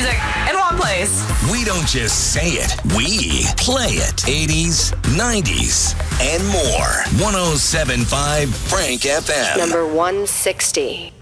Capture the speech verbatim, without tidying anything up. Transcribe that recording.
music in one place. We don't just say it, we play it. eighties, nineties, and more. one oh seven point five Frank F M. Number one sixty.